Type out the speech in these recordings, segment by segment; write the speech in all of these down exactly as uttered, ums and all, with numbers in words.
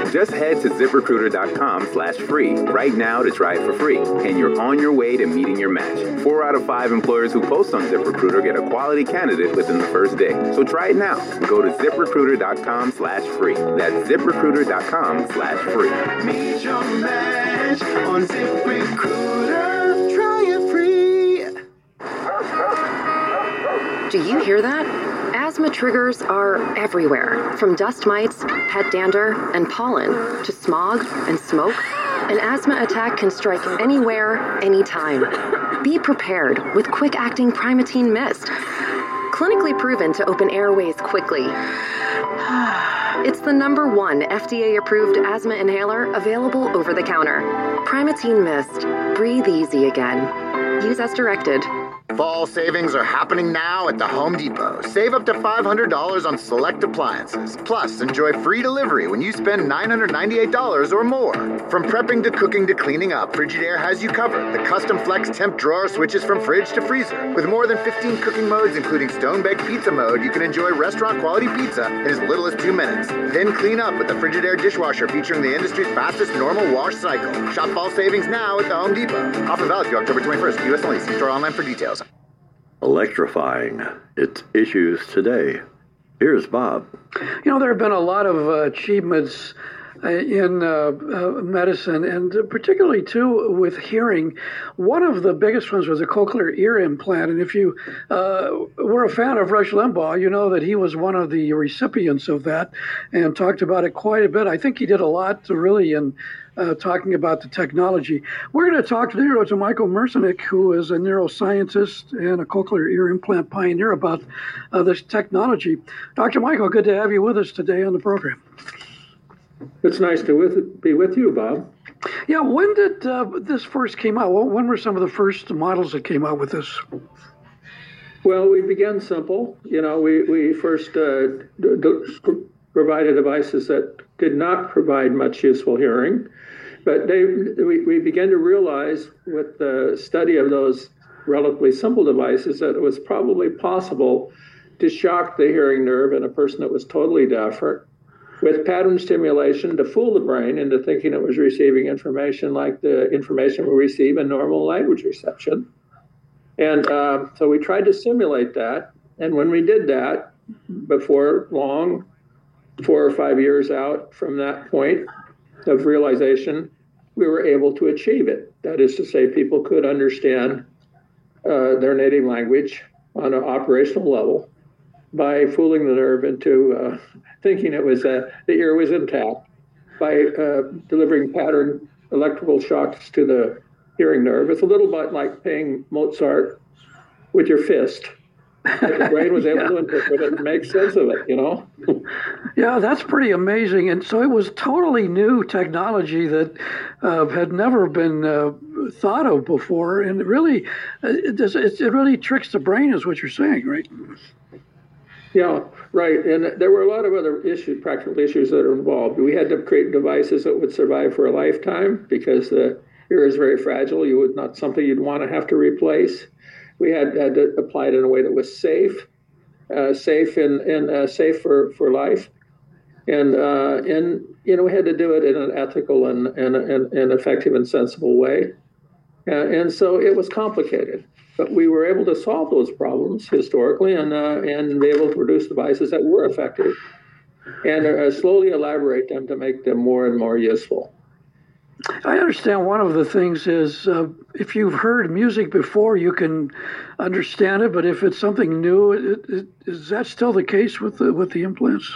Just head to ZipRecruiter.com slash free right now to try it for free, and you're on your way to meeting your match. Four out of five employers who post on ZipRecruiter get a quality candidate within the first day. So try it now. Go to ZipRecruiter.com slash free. That's ZipRecruiter.com slash free. Meet your match on ZipRecruiter. Try it free. Do you hear that? Asthma triggers are everywhere, from dust mites, pet dander, and pollen, to smog and smoke. An asthma attack can strike anywhere, anytime. Be prepared with quick-acting Primatene Mist. Clinically proven to open airways quickly. It's the number one F D A-approved asthma inhaler available over the counter. Primatene Mist. Breathe easy again. Use as directed. Fall savings are happening now at the Home Depot. Save up to five hundred dollars on select appliances. Plus, enjoy free delivery when you spend nine hundred ninety-eight dollars or more. From prepping to cooking to cleaning up, Frigidaire has you covered. The custom flex temp drawer switches from fridge to freezer. With more than fifteen cooking modes, including stone-baked pizza mode, you can enjoy restaurant-quality pizza in as little as two minutes. Then clean up with the Frigidaire dishwasher featuring the industry's fastest normal wash cycle. Shop fall savings now at the Home Depot. Offer valid through October twenty-first. U S only. See store online for details. Electrifying its issues today. Here's Bob. You know, there have been a lot of uh, achievements uh, in uh, uh, medicine, and particularly, too, with hearing. One of the biggest ones was a cochlear ear implant. And if you uh, were a fan of Rush Limbaugh, you know that he was one of the recipients of that and talked about it quite a bit. I think he did a lot to really in Uh, talking about the technology. We're going to talk today to Michael Merzenich, who is a neuroscientist and a cochlear ear implant pioneer, about uh, this technology. Doctor Michael, good to have you with us today on the program. It's nice to with, be with you, Bob. Yeah, when did uh, this first came out? When were some of the first models that came out with this? Well, we began simple. You know, we, we first uh, d- d- provided devices that did not provide much useful hearing. But they, we, we began to realize with the study of those relatively simple devices that it was probably possible to shock the hearing nerve in a person that was totally deaf with pattern stimulation to fool the brain into thinking it was receiving information like the information we receive in normal language reception. And uh, so we tried to simulate that. And when we did that, before long, four or five years out from that point of realization, we were able to achieve it. That is to say, people could understand uh, their native language on an operational level by fooling the nerve into uh, thinking it was uh, the ear was intact, by uh, delivering pattern electrical shocks to the hearing nerve. It's a little bit like playing Mozart with your fist. But the brain was able yeah. to interpret it and make sense of it, you know? Yeah, that's pretty amazing. And so it was totally new technology that uh, had never been uh, thought of before. And it really, it, does, it, it really tricks the brain is what you're saying, right? Yeah, right. And there were a lot of other issues, practical issues that are involved. We had to create devices that would survive for a lifetime because the ear is very fragile. You would not something you'd want to have to replace. We had, had to apply it in a way that was safe, uh, safe and, and uh, safe for, for life. And, uh, and, you know, we had to do it in an ethical and, and, and, and effective and sensible way. Uh, and so it was complicated, but we were able to solve those problems historically and, uh, and be able to produce devices that were effective and uh, slowly elaborate them to make them more and more useful. I understand one of the things is uh, if you've heard music before, you can understand it. But if it's something new, it, it, is that still the case with the, with the implants?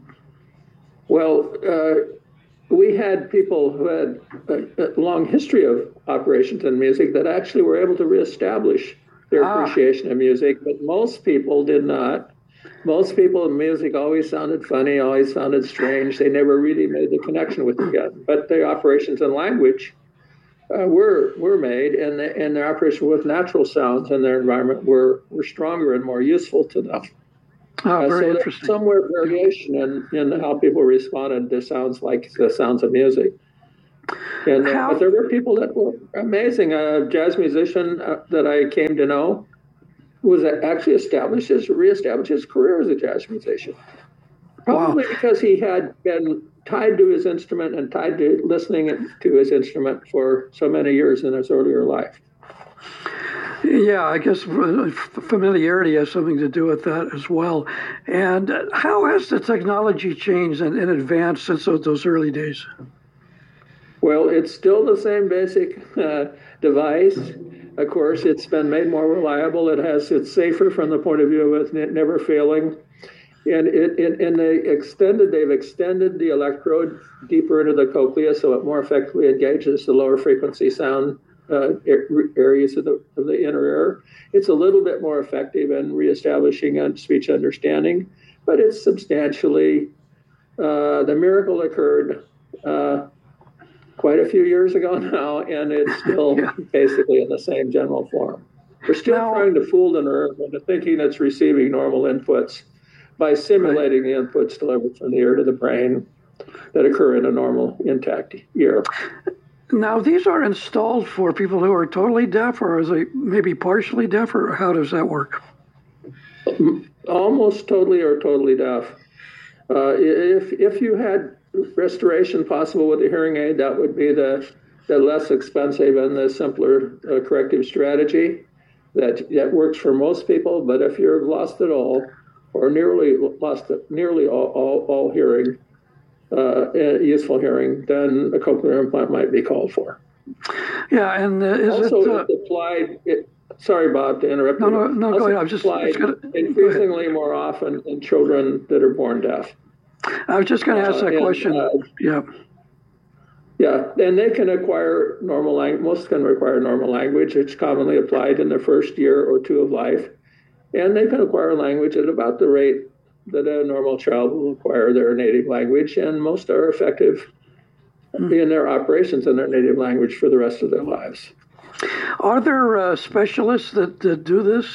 Well, uh, we had people who had a, a long history of operations in music that actually were able to reestablish their ah. appreciation of music, but most people did not. Most people in music always sounded funny, always sounded strange. They never really made the connection with it yet. But the operations in language uh, were were made, and the, and their operation with natural sounds in their environment were, were stronger and more useful to them. Oh, very uh, so interesting. There's somewhere variation in, in how people responded to sounds like the sounds of music. And uh, but there were people that were amazing. A jazz musician uh, that I came to know was actually established his, reestablished his career as a jazz musician. Probably wow. because he had been tied to his instrument and tied to listening to his instrument for so many years in his earlier life. Yeah, I guess familiarity has something to do with that as well. And how has the technology changed and, and advanced since those, those early days? Well, it's still the same basic uh, device. Of course, it's been made more reliable. It has it's safer from the point of view of it never failing. And it, it, and they extended, they've extended the electrode deeper into the cochlea so it more effectively engages the lower frequency sound uh, areas of the, of the inner ear. It's a little bit more effective in reestablishing speech understanding, but it's substantially, uh, the miracle occurred uh, quite a few years ago now, and it's still yeah. basically in the same general form. We're still now, trying to fool the nerve into thinking it's receiving normal inputs by simulating right. the inputs delivered from the ear to the brain that occur in a normal, intact ear. Now, these are installed for people who are totally deaf, or is it maybe partially deaf, or how does that work? Almost totally or totally deaf. Uh, if if you had restoration possible with a hearing aid, that would be the, the less expensive and the simpler uh, corrective strategy that, that works for most people. But if you're lost it all, or nearly lost nearly all, all, all hearing, uh, useful hearing, then a cochlear implant might be called for. Yeah, and uh, is also, it... Uh, it's applied... It, sorry, Bob, to interrupt no, you. No, no, also go ahead. I was just, just gonna, increasingly more often in children that are born deaf. I was just going to ask that uh, and, question. Uh, yeah. Yeah, and they can acquire normal language. Most can require normal language. It's commonly applied in the first year or two of life. And they can acquire language at about the rate that a normal child will acquire their native language. And most are effective mm. in their operations in their native language for the rest of their lives. Are there uh, specialists that, that do this?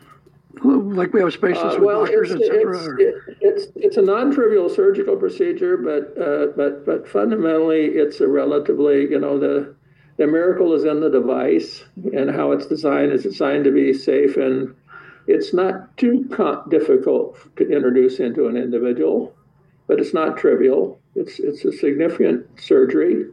Like we have specialists uh, well, with doctors, it's, et cetera? It's, it, it's, it's a non-trivial surgical procedure, but uh, but but fundamentally it's a relatively, you know, the the miracle is in the device and how it's designed. It's designed to be safe, and it's not too com- difficult to introduce into an individual, but it's not trivial. It's it's a significant surgery.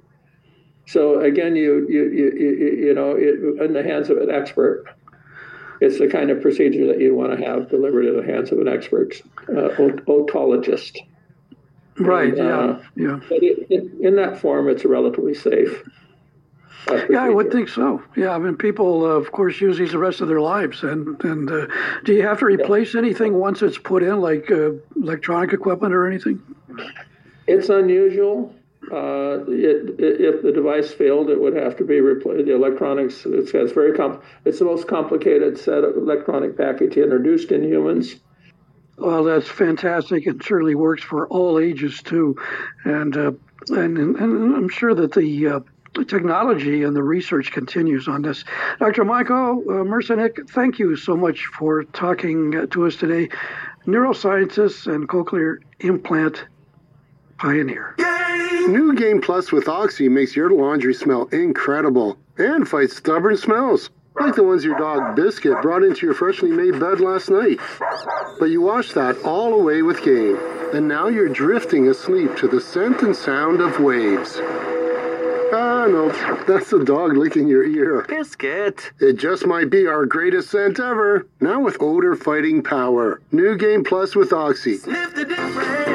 So again, you you you you, you know, it, in the hands of an expert. It's the kind of procedure that you want to have delivered in the hands of an expert uh, otologist. Right, and, yeah, uh, yeah. But it, it, in that form, it's relatively safe. Uh, yeah, I would think so. Yeah, I mean, people, uh, of course, use these the rest of their lives. And, and uh, do you have to replace yeah. anything once it's put in, like uh, electronic equipment or anything? It's unusual. Uh, it, it, if the device failed, it would have to be replaced. The electronics, it's, it's very comp- It's the most complicated set of electronic package introduced in humans. Well, that's fantastic. It certainly works for all ages too, and uh, and, and and I'm sure that the uh, technology and the research continues on this. Doctor Michael uh, Merzenich, thank you so much for talking to us today. Neuroscientist and cochlear implant pioneer. New Game Plus with Oxy makes your laundry smell incredible and fights stubborn smells, like the ones your dog Biscuit brought into your freshly made bed last night. But you washed that all away with Game, and now you're drifting asleep to the scent and sound of waves. Ah, no, that's the dog licking your ear. Biscuit. It just might be our greatest scent ever, now with odor-fighting power. New Game Plus with Oxy. Sniff the difference.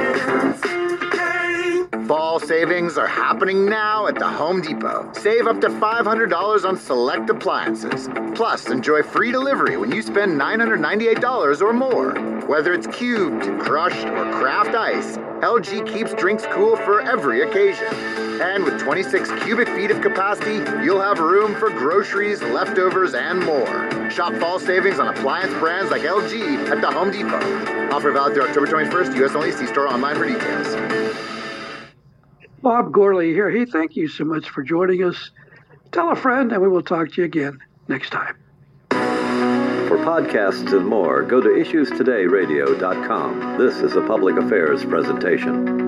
Fall savings are happening now at the Home Depot. Save up to five hundred dollars on select appliances. Plus, enjoy free delivery when you spend nine hundred ninety-eight dollars or more. Whether it's cubed, crushed, or craft ice, L G keeps drinks cool for every occasion. And with twenty-six cubic feet of capacity, you'll have room for groceries, leftovers, and more. Shop fall savings on appliance brands like L G at the Home Depot. Offer valid through October twenty-first, U S only. See store online for details. Bob Gourley here. Hey, thank you so much for joining us. Tell a friend, and we will talk to you again next time. For podcasts and more, go to issues today radio dot com. This is a public affairs presentation.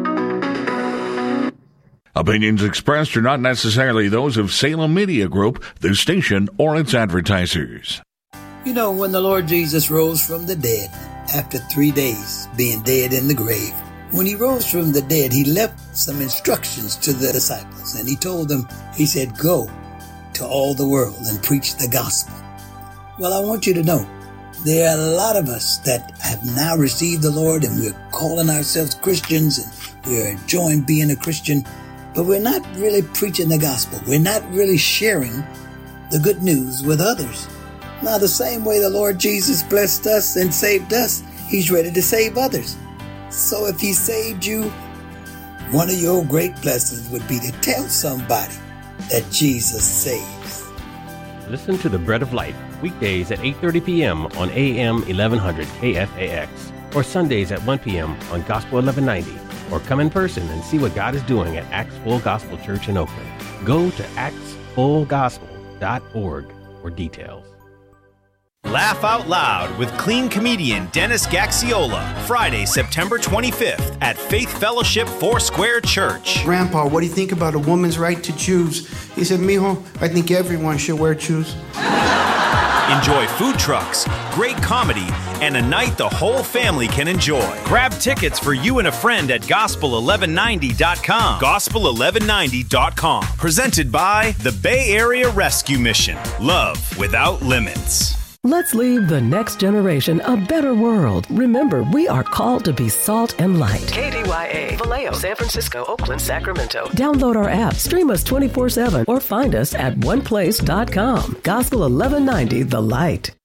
Opinions expressed are not necessarily those of Salem Media Group, the station, or its advertisers. You know, when the Lord Jesus rose from the dead, after three days being dead in the grave, When he rose from the dead, he left some instructions to the disciples, and he told them, he said, go to all the world and preach the gospel. Well, I want you to know, there are a lot of us that have now received the Lord, and we're calling ourselves Christians, and we're enjoying being a Christian, but we're not really preaching the gospel. We're not really sharing the good news with others. Now, the same way the Lord Jesus blessed us and saved us, he's ready to save others. So if he saved you, one of your great blessings would be to tell somebody that Jesus saves. Listen to The Bread of Life weekdays at eight thirty p.m. on A M eleven hundred K F A X, or Sundays at one p.m. on Gospel eleven ninety, or come in person and see what God is doing at Acts Full Gospel Church in Oakland. Go to acts full gospel dot org for details. Laugh Out Loud with clean comedian Dennis Gaxiola, Friday, September twenty-fifth at Faith Fellowship Foursquare Church. Grandpa, what do you think about a woman's right to choose? He said, mijo, I think everyone should wear shoes. Enjoy food trucks, great comedy, and a night the whole family can enjoy. Grab tickets for you and a friend at gospel eleven ninety dot com. gospel eleven ninety dot com. Presented by the Bay Area Rescue Mission. Love without limits. Let's leave the next generation a better world. Remember, we are called to be salt and light. K D Y A, Vallejo, San Francisco, Oakland, Sacramento. Download our app, stream us twenty-four seven, or find us at one place dot com. Gospel eleven ninety, The Light.